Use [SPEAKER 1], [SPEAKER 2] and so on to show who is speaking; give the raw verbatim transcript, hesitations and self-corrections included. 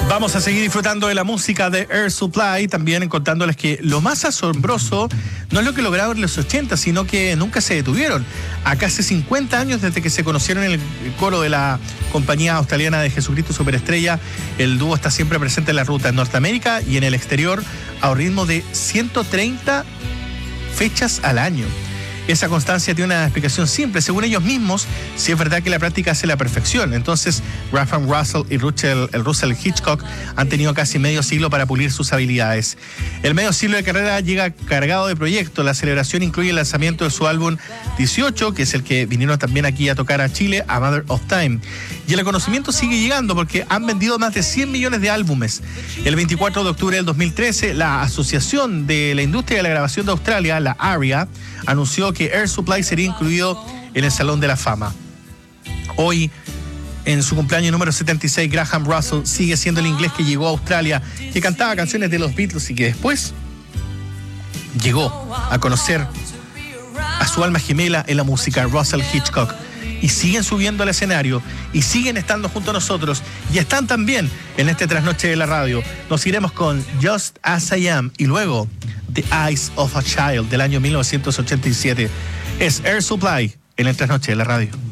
[SPEAKER 1] Vamos a seguir disfrutando de la música de Air Supply, también contándoles que lo más asombroso no es lo que lograron en los ochenta, sino que nunca se detuvieron. A casi cincuenta años desde que se conocieron en el coro de la compañía australiana de Jesucristo Superestrella, el dúo está siempre presente en la ruta en Norteamérica y en el exterior a un ritmo de ciento treinta fechas al año. Esa constancia tiene una explicación simple. Según ellos mismos, si es verdad que la práctica hace la perfección. Entonces, Graham Russell y Russell, el Russell Hitchcock han tenido casi medio siglo para pulir sus habilidades. El medio siglo de carrera llega cargado de proyectos. La celebración incluye el lanzamiento de su álbum dieciocho, que es el que vinieron también aquí a tocar a Chile, A Matter of Time. Y el reconocimiento sigue llegando porque han vendido más de cien millones de álbumes. El veinticuatro de octubre del dos mil trece, la Asociación de la Industria de la Grabación de Australia, la A R I A, anunció que Air Supply sería incluido en el Salón de la Fama. Hoy, en su cumpleaños número setenta y seis, Graham Russell sigue siendo el inglés que llegó a Australia, que cantaba canciones de los Beatles y que después llegó a conocer a su alma gemela en la música, Russell Hitchcock. Y siguen subiendo al escenario y siguen estando junto a nosotros y están también en este trasnoche de la radio. Nos iremos con Just As I Am y luego The Eyes of a Child del año mil novecientos ochenta y siete. Es Air Supply en el trasnoche de la radio.